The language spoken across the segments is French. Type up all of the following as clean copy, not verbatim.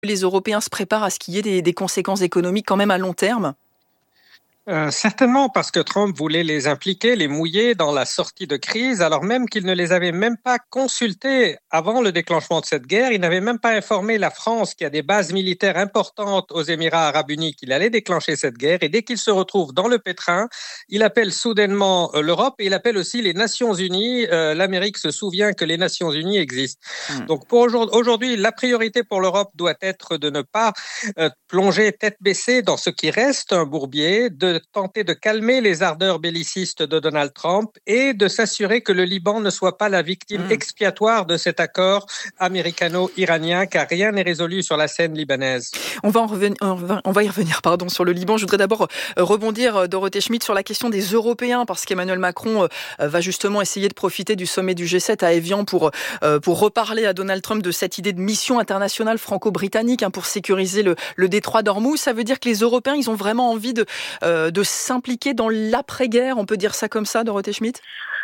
Les Européens se préparent à ce qu'il y ait des conséquences économiques quand même à long terme? Certainement parce que Trump voulait les impliquer, les mouiller dans la sortie de crise, alors même qu'il ne les avait même pas consultés avant le déclenchement de cette guerre. Il n'avait même pas informé la France, qui a des bases militaires importantes aux Émirats arabes unis, qu'il allait déclencher cette guerre. Et dès qu'il se retrouve dans le pétrin, il appelle soudainement l'Europe et il appelle aussi les Nations unies. L'Amérique se souvient que les Nations unies existent. Donc pour aujourd'hui, la priorité pour l'Europe doit être de ne pas plonger tête baissée dans ce qui reste un bourbier, de tenter de calmer les ardeurs bellicistes de Donald Trump et de s'assurer que le Liban ne soit pas la victime expiatoire de cet accord américano-iranien, car rien n'est résolu sur la scène libanaise. On va y revenir sur le Liban. Je voudrais d'abord rebondir, Dorothée Schmidt, sur la question des Européens, parce qu'Emmanuel Macron va justement essayer de profiter du sommet du G7 à Évian pour reparler à Donald Trump de cette idée de mission internationale franco-britannique pour sécuriser le détroit d'Ormuz. Ça veut dire que les Européens, ils ont vraiment envie de s'impliquer dans l'après-guerre, on peut dire ça comme ça, Dorothée Schmidt ?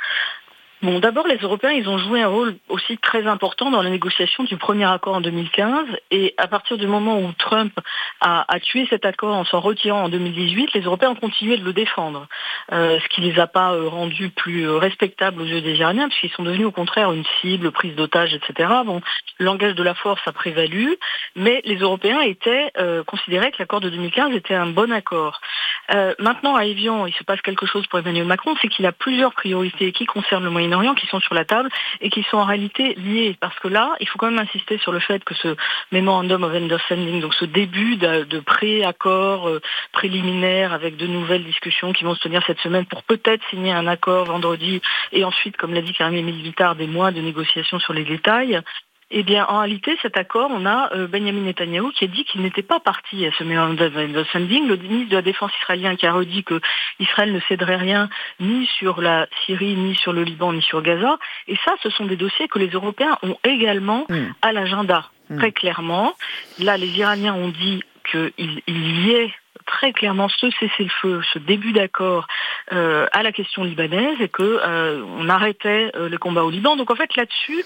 Bon, d'abord, les Européens, ils ont joué un rôle aussi très important dans la négociation du premier accord en 2015. Et à partir du moment où Trump a tué cet accord en s'en retirant en 2018, les Européens ont continué de le défendre. Ce qui les a pas rendus plus respectables aux yeux des Iraniens, puisqu'ils sont devenus au contraire une cible, prise d'otages, etc. Bon, le langage de la force a prévalu, mais les Européens considéraient que l'accord de 2015 était un bon accord. Maintenant, à Évian, il se passe quelque chose pour Emmanuel Macron, c'est qu'il a plusieurs priorités qui concernent le Moyen-Orient, qui sont sur la table et qui sont en réalité liées. Parce que là, il faut quand même insister sur le fait que ce Memorandum of Understanding, donc ce début de pré-accord préliminaire avec de nouvelles discussions qui vont se tenir cette semaine pour peut-être signer un accord vendredi et ensuite, comme l'a dit Karim Vitar, des mois de négociations sur les détails. Eh bien, en réalité, cet accord, on a Benjamin Netanyahou qui a dit qu'il n'était pas parti à ce Memorandum of Understanding. Le ministre de la Défense israélien qui a redit que Israël ne céderait rien ni sur la Syrie, ni sur le Liban, ni sur Gaza. Et ça, ce sont des dossiers que les Européens ont également à l'agenda, très clairement. Là, les Iraniens ont dit qu'il y ait très clairement ce cessez-le-feu, ce début d'accord à la question libanaise et qu'on arrêtait les combats au Liban. Donc en fait, là-dessus,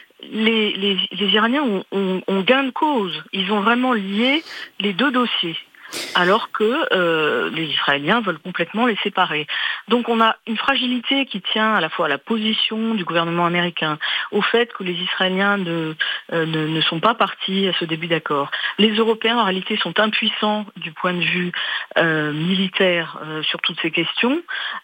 les Iraniens ont gain de cause. Ils ont vraiment lié les deux dossiers, alors que les Israéliens veulent complètement les séparer. Donc on a une fragilité qui tient à la fois à la position du gouvernement américain, au fait que les Israéliens ne sont pas partis à ce début d'accord. Les Européens, en réalité, sont impuissants du point de vue militaire sur toutes ces questions.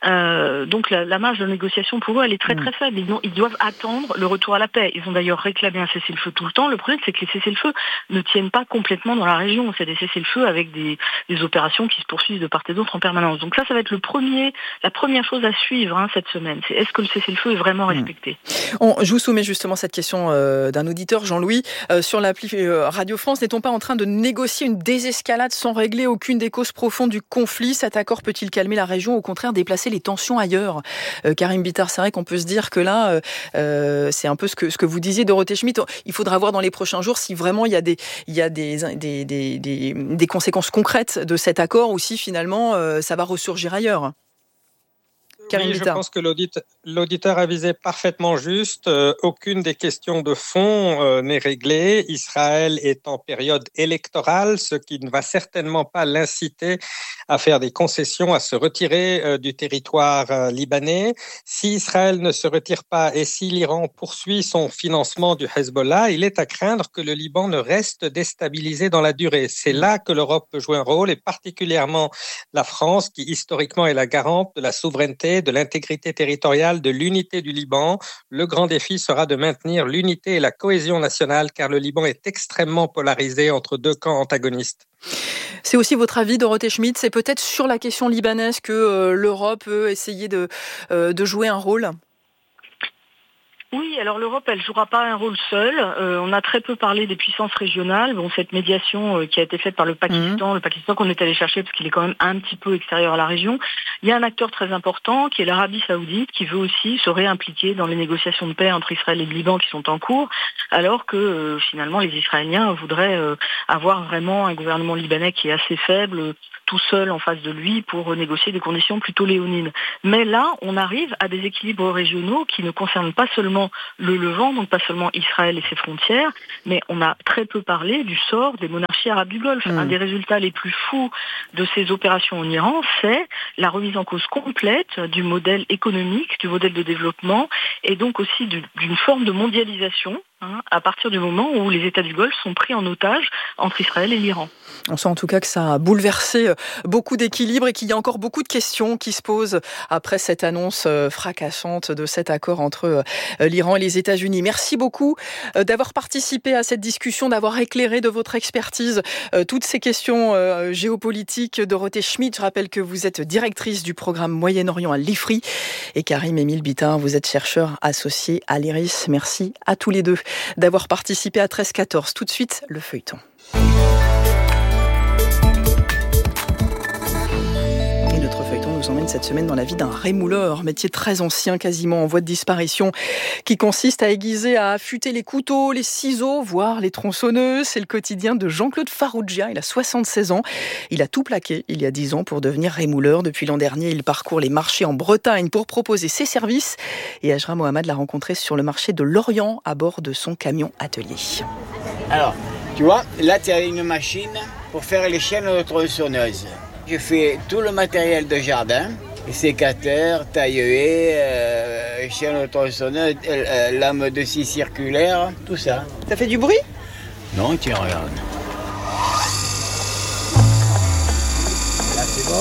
Donc la marge de négociation pour eux, elle est très très faible. Ils doivent attendre le retour à la paix. Ils ont d'ailleurs réclamé un cessez-le-feu tout le temps. Le problème, c'est que les cessez-le-feu ne tiennent pas complètement dans la région. C'est des cessez-le-feu avec des opérations qui se poursuivent de part et d'autre en permanence. Donc ça va être la première chose à suivre cette semaine. C'est est-ce que le cessez-le-feu est vraiment respecté ? Je vous soumets justement cette question d'un auditeur, Jean-Louis. Sur l'appli Radio France, n'est-on pas en train de négocier une désescalade sans régler aucune des causes profondes du conflit ? Cet accord peut-il calmer la région, au contraire déplacer les tensions ailleurs ? Karim Vitar, c'est vrai qu'on peut se dire que là, c'est un peu ce que vous disiez, Dorothée Schmidt. Il faudra voir dans les prochains jours si vraiment il y a des conséquences concrètes de cet accord ou si finalement ça va ressurgir ailleurs. Oui, je pense que l'auditeur a visé parfaitement juste. Aucune des questions de fond n'est réglée. Israël est en période électorale, ce qui ne va certainement pas l'inciter à faire des concessions, à se retirer du territoire libanais. Si Israël ne se retire pas et si l'Iran poursuit son financement du Hezbollah, il est à craindre que le Liban ne reste déstabilisé dans la durée. C'est là que l'Europe peut jouer un rôle, et particulièrement la France, qui historiquement est la garante de la souveraineté, de l'intégrité territoriale, de l'unité du Liban. Le grand défi sera de maintenir l'unité et la cohésion nationale, car le Liban est extrêmement polarisé entre deux camps antagonistes. C'est aussi votre avis, Dorothée Schmidt, c'est peut-être sur la question libanaise que l'Europe peut essayer de jouer un rôle ? Oui, alors l'Europe, elle jouera pas un rôle seul. On a très peu parlé des puissances régionales. Bon, cette médiation qui a été faite par le Pakistan qu'on est allé chercher parce qu'il est quand même un petit peu extérieur à la région. Il y a un acteur très important qui est l'Arabie Saoudite, qui veut aussi se réimpliquer dans les négociations de paix entre Israël et le Liban qui sont en cours, alors que finalement les Israéliens voudraient avoir vraiment un gouvernement libanais qui est assez faible, tout seul en face de lui pour négocier des conditions plutôt léonines. Mais là, on arrive à des équilibres régionaux qui ne concernent pas seulement le Levant, donc pas seulement Israël et ses frontières, mais on a très peu parlé du sort des monarchies arabes du Golfe. Un des résultats les plus fous de ces opérations en Iran, c'est la remise en cause complète du modèle économique, du modèle de développement, et donc aussi d'une forme de mondialisation, à partir du moment où les États du Golfe sont pris en otage entre Israël et l'Iran. On sent en tout cas que ça a bouleversé beaucoup d'équilibres et qu'il y a encore beaucoup de questions qui se posent après cette annonce fracassante de cet accord entre l'Iran et les États-Unis. Merci beaucoup d'avoir participé à cette discussion, d'avoir éclairé de votre expertise toutes ces questions géopolitiques. Dorothée Schmidt, je rappelle que vous êtes directrice du programme Moyen-Orient à l'IFRI et Karim-Émile Bitin, vous êtes chercheur associé à l'IRIS. Merci à tous les deux d'avoir participé à 13-14. Tout de suite, le feuilleton. Et notre feuilleton nous emmène cette semaine dans la vie d'un rémouleur, métier très ancien, quasiment en voie de disparition, qui consiste à aiguiser, à affûter les couteaux, les ciseaux, voire les tronçonneuses. C'est le quotidien de Jean-Claude Farrugia. Il a 76 ans. Il a tout plaqué il y a 10 ans pour devenir rémouleur. Depuis l'an dernier, il parcourt les marchés en Bretagne pour proposer ses services. Et Ajra Mohamed l'a rencontré sur le marché de Lorient à bord de son camion atelier. Alors, tu vois, là tu as une machine pour faire les chaînes de tronçonneuses. Je fais tout le matériel de jardin, sécateur, taille-haie, chaîne de tronçonneuse, lame de scie circulaire, tout ça. Ça fait du bruit ? Non, tiens, regarde. Là, c'est bon.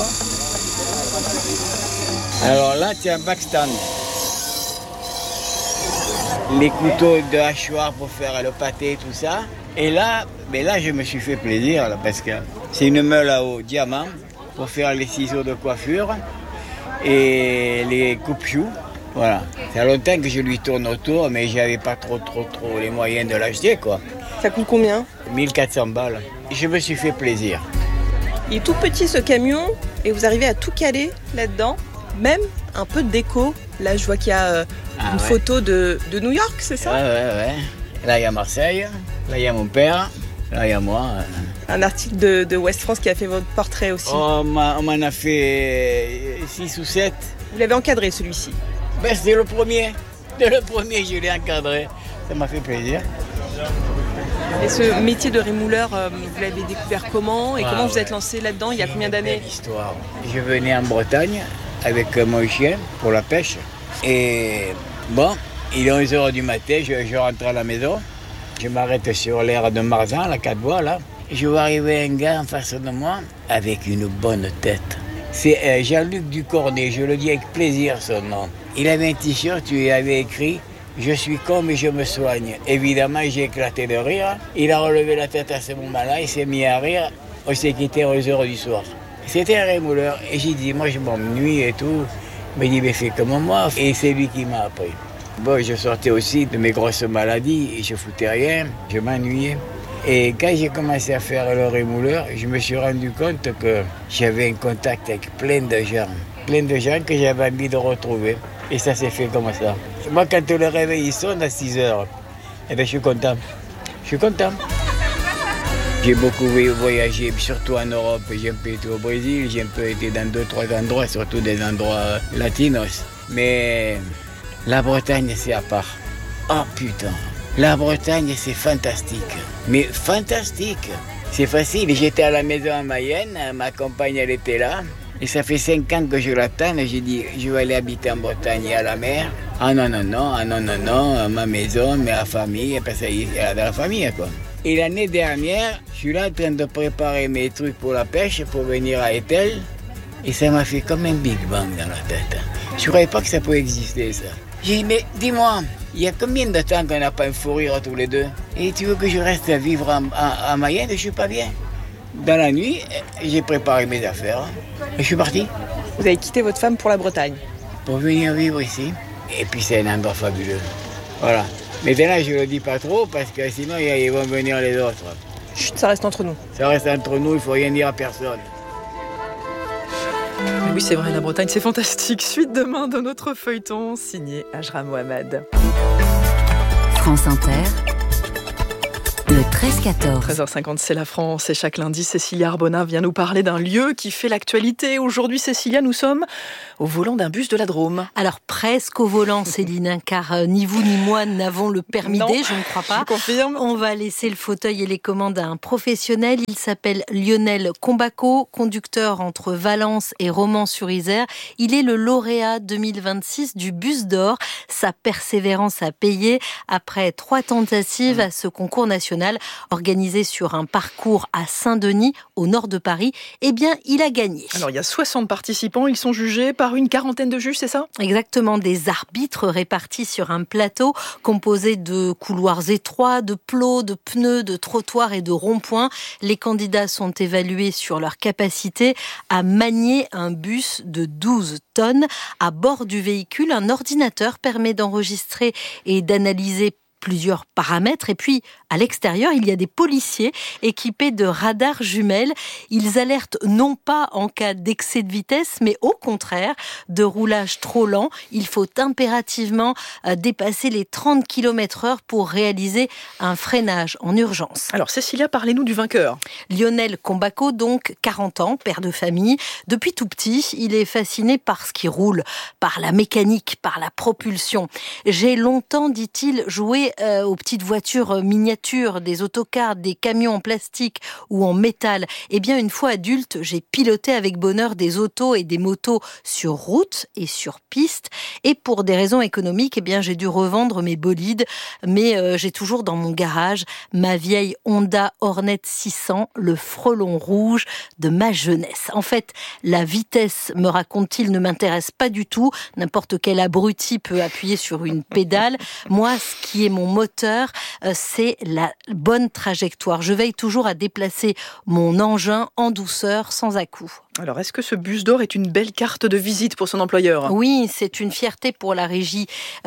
Alors là, tu as un backstand. Les couteaux de hachoir pour faire le pâté, tout ça. Et là, je me suis fait plaisir là, parce que c'est une meule à eau diamant pour faire les ciseaux de coiffure et les coupe-choux. Voilà. Ça fait longtemps que je lui tourne autour, mais j'avais pas trop les moyens de l'acheter, quoi. Ça coûte combien ? 1400 balles. Je me suis fait plaisir. Il est tout petit ce camion et vous arrivez à tout caler là-dedans, même un peu de déco. Là, je vois qu'il y a une photo de New York, c'est ça ? Ouais. Là, il y a Marseille, là, il y a mon père, là, il y a moi. Un article de Ouest France qui a fait votre portrait aussi. On m'en a fait 6 ou 7. Vous l'avez encadré, celui-ci ? C'est le premier. Dès le premier, je l'ai encadré. Ça m'a fait plaisir. Et ce métier de rémouleur, vous l'avez découvert comment ? Et comment vous êtes lancé là-dedans ? Il y a combien d'années ? Belle histoire. Je venais en Bretagne avec mon chien pour la pêche. Et bon, il est 11h du matin, je rentre à la maison. Je m'arrête sur l'aire de Marzan, la 4 voies, là. Je vois arriver un gars en face de moi avec une bonne tête. C'est Jean-Luc Ducornet, je le dis avec plaisir son nom. Il avait un t-shirt, il avait écrit « Je suis con mais je me soigne ». Évidemment, j'ai éclaté de rire. Il a relevé la tête à ce moment-là, il s'est mis à rire. On s'est quitté à 11h du soir. C'était un rémouleur. Et j'ai dit, moi je m'ennuie et tout. Il m'a dit, mais fais comme moi. Et c'est lui qui m'a appris. Bon, je sortais aussi de mes grosses maladies et je foutais rien. Je m'ennuyais. Et quand j'ai commencé à faire le rémouleur, je me suis rendu compte que j'avais un contact avec plein de gens que j'avais envie de retrouver. Et ça s'est fait comme ça. Moi, quand le réveil sonne à 6h, eh bien, je suis content. J'ai beaucoup voyagé, surtout en Europe. J'ai un peu été au Brésil, j'ai un peu été dans 2-3 endroits, surtout des endroits latinos. Mais la Bretagne, c'est à part. Oh putain, la Bretagne, c'est fantastique. Mais fantastique. C'est facile, j'étais à la maison à Mayenne, ma compagne, elle était là. Et ça fait 5 ans que je l'attends, et j'ai dit, je vais aller habiter en Bretagne et à la mer. Ah non, ma maison, ma famille, parce qu'il y a de la famille, quoi. Et l'année dernière, je suis là en train de préparer mes trucs pour la pêche, pour venir à Etel. Et ça m'a fait comme un Big Bang dans la tête. Je ne croyais pas que ça pouvait exister, ça. J'ai dit, mais dis-moi, il y a combien de temps qu'on n'a pas un fou rire tous les deux ? Et tu veux que je reste à vivre à Mayenne et je ne suis pas bien ? Dans la nuit, j'ai préparé mes affaires et je suis parti. Vous avez quitté votre femme pour la Bretagne ? Pour venir vivre ici. Et puis c'est un endroit fabuleux. Voilà. Mais là, je ne le dis pas trop parce que sinon, ils vont venir les autres. Chut, ça reste entre nous. Ça reste entre nous, il ne faut rien dire à personne. Oui, c'est vrai, la Bretagne, c'est fantastique. Suite demain de notre feuilleton, signé Ajra Mohamed. France Inter, Le 13-14. 13h50, c'est la France et chaque lundi, Cécilia Arbona vient nous parler d'un lieu qui fait l'actualité. Aujourd'hui, Cécilia, nous sommes au volant d'un bus de la Drôme. Alors presque au volant, Céline, car ni vous ni moi n'avons le permis D, je ne crois pas. Je confirme. On va laisser le fauteuil et les commandes à un professionnel. Il s'appelle Lionel Combaco, conducteur entre Valence et Romans-sur-Isère. Il est le lauréat 2026 du Bus d'Or. Sa persévérance a payé après 3 tentatives à ce concours national organisé sur un parcours à Saint-Denis, au nord de Paris. Eh bien, il a gagné. Alors, il y a 60 participants. Ils sont jugés par une quarantaine de juges, c'est ça ? Exactement, des arbitres répartis sur un plateau composé de couloirs étroits, de plots, de pneus, de trottoirs et de ronds-points. Les candidats sont évalués sur leur capacité à manier un bus de 12 tonnes. À bord du véhicule, un ordinateur permet d'enregistrer et d'analyser plusieurs paramètres. Et puis, à l'extérieur, il y a des policiers équipés de radars jumelles. Ils alertent non pas en cas d'excès de vitesse, mais au contraire, de roulage trop lent. Il faut impérativement dépasser les 30 km/h pour réaliser un freinage en urgence. Alors, Cécilia, parlez-nous du vainqueur. Lionel Combaco, donc 40 ans, père de famille. Depuis tout petit, il est fasciné par ce qui roule, par la mécanique, par la propulsion. J'ai longtemps, dit-il, joué aux petites voitures miniatures, des autocars, des camions en plastique ou en métal. Eh bien, une fois adulte, j'ai piloté avec bonheur des autos et des motos sur route et sur piste. Et pour des raisons économiques, eh bien, j'ai dû revendre mes bolides. Mais j'ai toujours dans mon garage ma vieille Honda Hornet 600, le frelon rouge de ma jeunesse. En fait, la vitesse, me raconte-t-il, ne m'intéresse pas du tout. N'importe quel abruti peut appuyer sur une pédale. Moi, ce qui est mon moteur, c'est la bonne trajectoire. Je veille toujours à déplacer mon engin en douceur, sans à-coups. Alors, est-ce que ce Bus d'Or est une belle carte de visite pour son employeur ? Oui, c'est une fierté pour la régie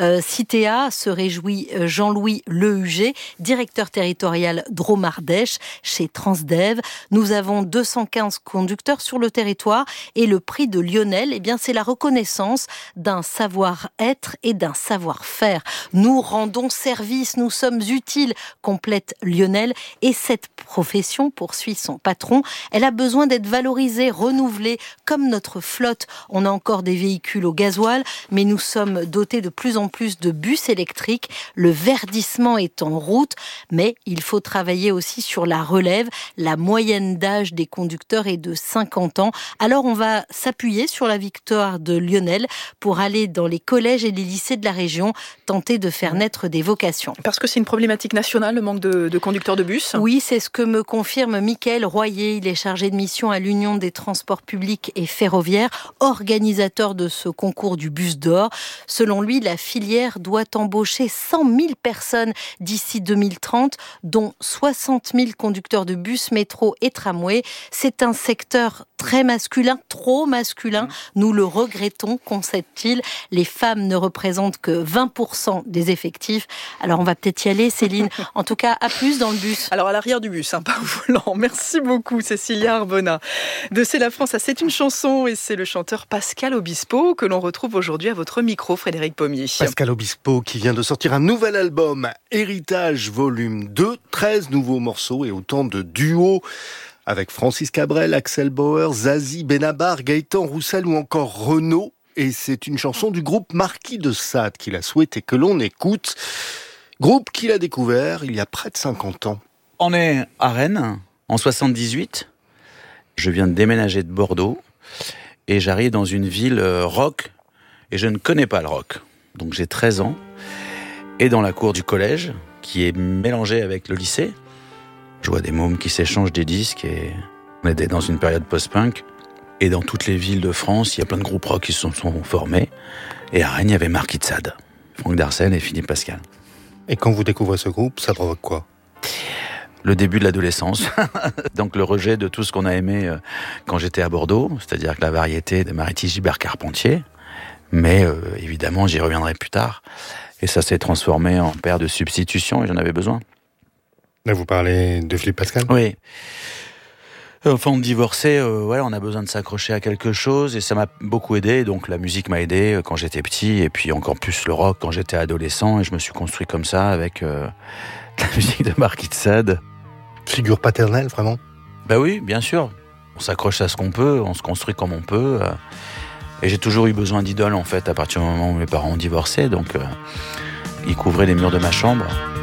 Citéa, se réjouit Jean-Louis Lehuger, directeur territorial Drôme-Ardèche chez Transdev. Nous avons 215 conducteurs sur le territoire et le prix de Lionel, eh bien, c'est la reconnaissance d'un savoir-être et d'un savoir-faire. Nous rendons service, nous sommes utiles, complète Lionel. Et cette profession, poursuit son patron, elle a besoin d'être valorisée, renouvelée, comme notre flotte. On a encore des véhicules au gasoil, mais nous sommes dotés de plus en plus de bus électriques. Le verdissement est en route, mais il faut travailler aussi sur la relève. La moyenne d'âge des conducteurs est de 50 ans. Alors on va s'appuyer sur la victoire de Lionel pour aller dans les collèges et les lycées de la région, tenter de faire naître des vocations. Parce que c'est une problématique nationale, le manque de conducteurs de bus ? Oui, c'est ce que me confirme Mickaël Royer. Il est chargé de mission à l'Union des transports publics et ferroviaires, organisateur de ce concours du Bus d'Or. Selon lui, la filière doit embaucher 100 000 personnes d'ici 2030, dont 60 000 conducteurs de bus, métro et tramway. C'est un secteur très masculin, trop masculin. Nous le regrettons, concède-t-il. Les femmes ne représentent que 20% des effectifs. Alors on va peut-être y aller, Céline. En tout cas, à plus dans le bus. Alors à l'arrière du bus, pas au volant. Merci beaucoup, Cécilia Arbona. De C'est la France à C'est une chanson, et c'est le chanteur Pascal Obispo que l'on retrouve aujourd'hui à votre micro, Frédéric Pommier. Pascal Obispo qui vient de sortir un nouvel album, Héritage Volume 2, 13 nouveaux morceaux et autant de duos avec Francis Cabrel, Axel Bauer, Zazie, Benabar, Gaëtan Roussel ou encore Renaud. Et c'est une chanson du groupe Marquis de Sade qu'il a souhaité que l'on écoute. Groupe qu'il a découvert il y a près de 50 ans. On est à Rennes, en 78. Je viens de déménager de Bordeaux et j'arrive dans une ville rock et je ne connais pas le rock. Donc j'ai 13 ans et dans la cour du collège, qui est mélangée avec le lycée, je vois des mômes qui s'échangent des disques et on est dans une période post-punk. Et dans toutes les villes de France, il y a plein de groupes rock qui se sont formés. Et à Rennes, il y avait Marquis de Sade, Franck Darcel et Philippe Pascal. Et quand vous découvrez ce groupe, ça provoque quoi ? Le début de l'adolescence. Donc le rejet de tout ce qu'on a aimé quand j'étais à Bordeaux, c'est-à-dire que la variété de Maritis Gilbert Carpentier. Mais évidemment, j'y reviendrai plus tard. Et ça s'est transformé en paire de substitutions et j'en avais besoin. Là, vous parlez de Philippe Pascal ? Oui. Enfin, on divorçait, on a besoin de s'accrocher à quelque chose et ça m'a beaucoup aidé. Donc la musique m'a aidé quand j'étais petit et puis encore plus le rock quand j'étais adolescent et je me suis construit comme ça avec La musique de Marquis de Sade. Figure paternelle, vraiment? Bah oui, bien sûr. On s'accroche à ce qu'on peut, on se construit comme on peut. Et j'ai toujours eu besoin d'idoles, en fait, à partir du moment où mes parents ont divorcé. Donc, ils couvraient les murs de ma chambre.